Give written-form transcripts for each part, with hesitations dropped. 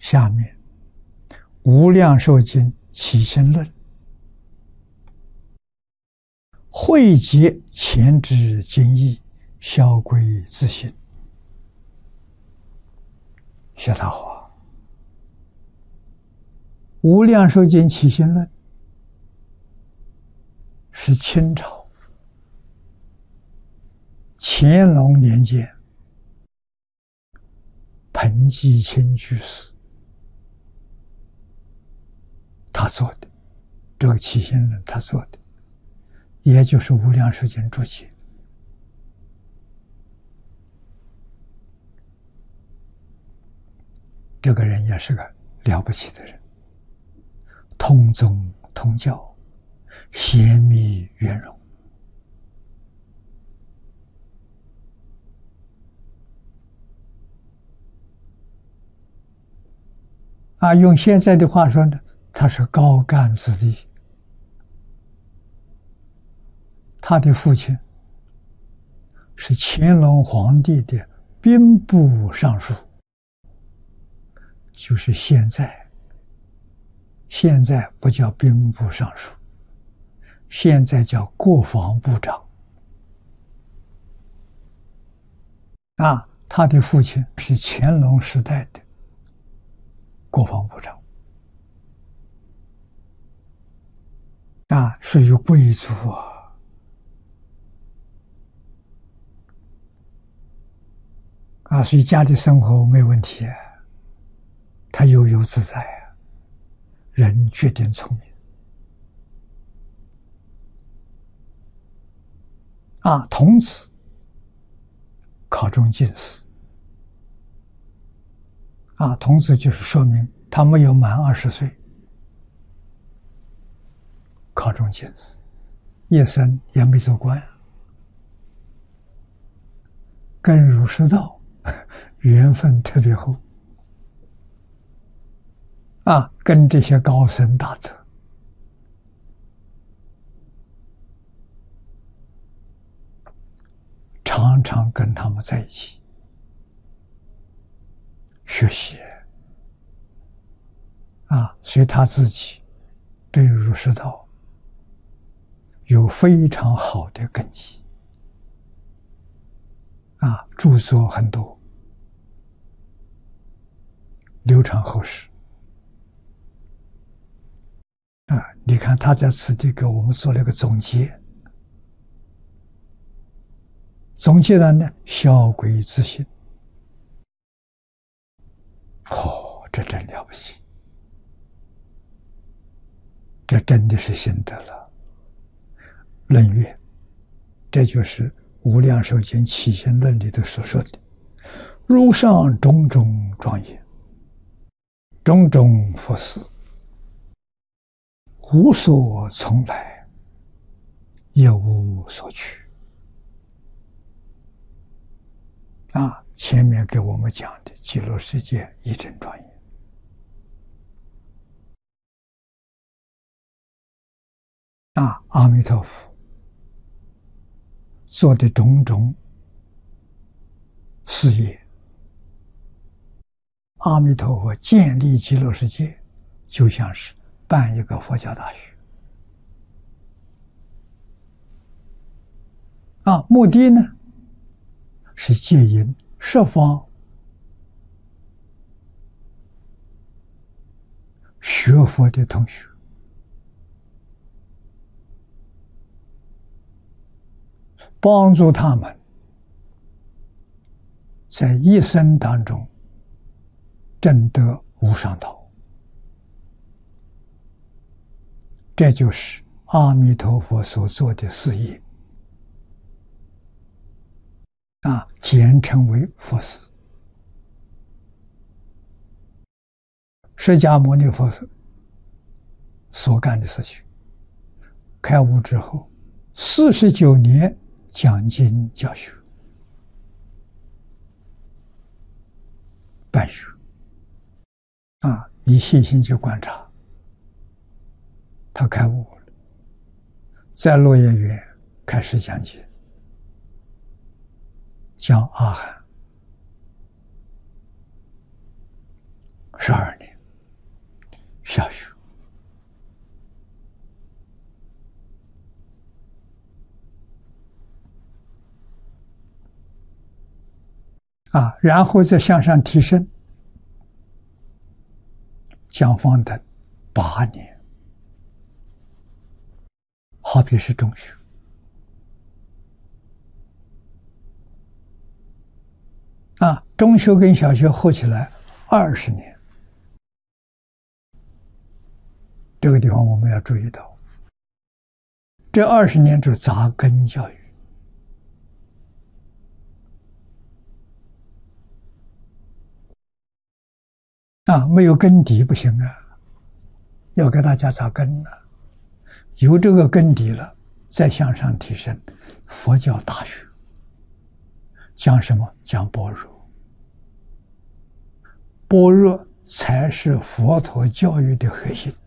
下面无量寿经起心论汇集前之经义，销归自性。谢大华，无量寿经起心论是清朝乾隆年间彭继清居士他做的，这个起心论他做的，也就是无量寿经注解。这个人也是个了不起的人，通宗通教，贤密圆融。用现在的话说呢，他是高干子弟。他的父亲是乾隆皇帝的兵部尚书，就是现在不叫兵部尚书，现在叫国防部长。他的父亲是乾隆时代的国防部长，属于贵族所以家里生活没问题，他悠悠自在人绝顶聪明童子考中进士童子就是说明他没有满20岁，考中进士，一生也没做官，跟儒释道缘分特别厚跟这些高僧大德常常跟他们在一起学习所以他自己对儒释道有非常好的根基著作很多，流传后世你看他在此地给我们做了一个总结，总结的呢，销归自性。这真了不起，这真的是心得了。论曰，这就是无量寿经起心论里头所说的，如上种种庄严，种种佛事，无所从来，也无所去。前面给我们讲的极乐世界一真庄严，阿弥陀佛做的种种事业，阿弥陀佛建立极乐世界，就像是办一个佛教大学目的呢是戒引十方学佛的同学，帮助他们在一生当中证得无上道。这就是阿弥陀佛所做的事业简称为佛事。释迦牟尼佛所干的事情，开悟之后49年讲经教学，办学你细心去观察，他开悟了，在落叶园开始讲解，讲阿含 22年下学。然后再向上提升，讲方等8年，好比是中学。中学跟小学合起来20年，这个地方我们要注意到，这20年就是扎根教育。没有根底不行啊，要给大家扎根了。有这个根底了，再向上提升。佛教大学讲什么？讲般若。般若才是佛陀教育的核心。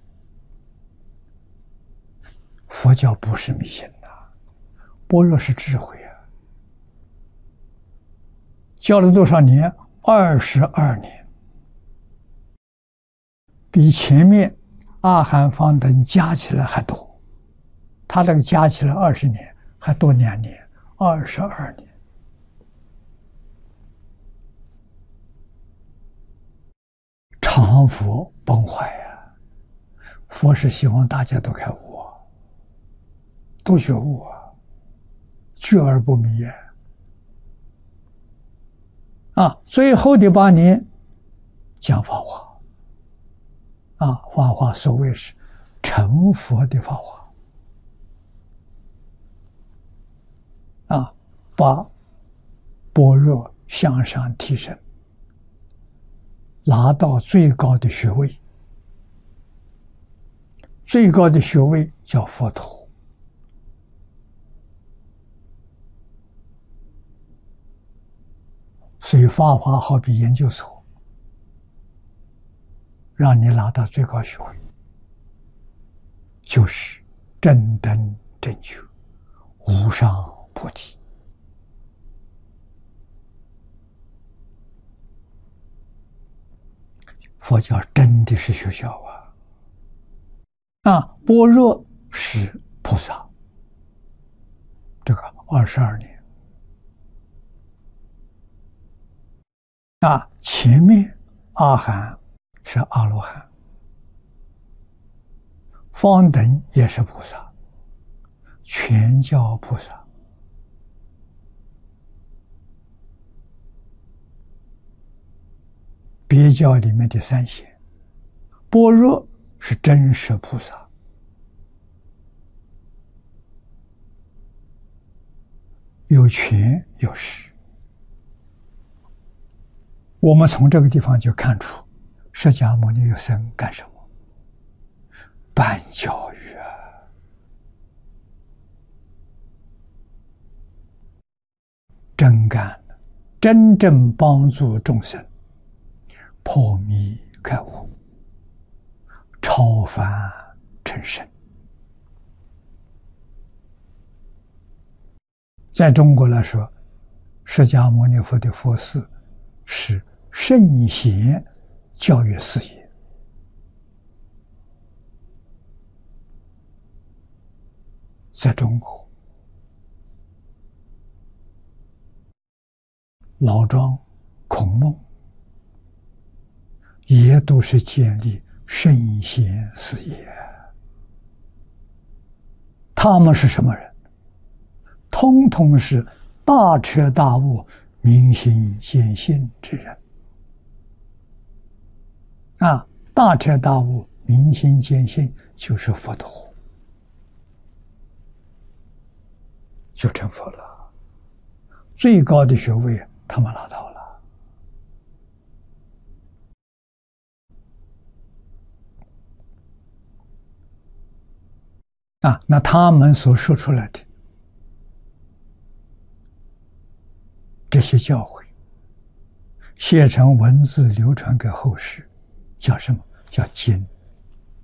佛教不是迷信呐，般若是智慧啊。教了多少年？22年。比前面阿含方等加起来还多，他这个加起来20年，还多2年，22年。常佛崩坏呀！佛是希望大家都开悟啊，都觉悟啊，觉而不迷最后的8年讲法华。法华所谓是成佛的法华，把般若向上提升，拿到最高的学位。最高的学位叫佛陀。所以法华好比研究所，让你拿到最高学位，就是正等正觉，无上菩提。佛教真的是学校般若是菩萨，这个22年前面阿含是阿罗汉，方等也是菩萨，全教菩萨。别教里面的3贤，般若是真实菩萨，有权有实。我们从这个地方就看出释迦牟尼有生干什么？办教育真干，真正帮助众生破迷开悟，超凡成圣。在中国来说，释迦牟尼佛的佛事是圣贤教育事业。在中国，老庄、孔孟也都是建立圣贤事业。他们是什么人？通通是大彻大悟、明心见性之人。大彻大悟、明心见性就是佛陀，就成佛了。最高的学位他们拿到了。那他们所说出来的这些教诲，写成文字流传给后世，叫什么？叫经。